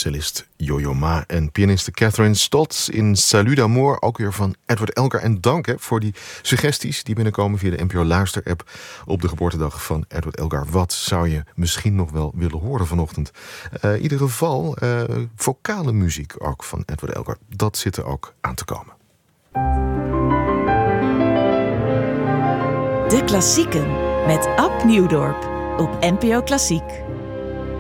cellist Yo-Yo Ma en pianiste Catherine Stotz in Salut d'Amour, ook weer van Edward Elgar. En dank voor die suggesties die binnenkomen via de NPO Luister-app op de geboortedag van Edward Elgar. Wat zou je misschien nog wel willen horen vanochtend? In ieder geval vocale muziek ook van Edward Elgar. Dat zit er ook aan te komen. De Klassieken met Ab Nieuwdorp op NPO Klassiek.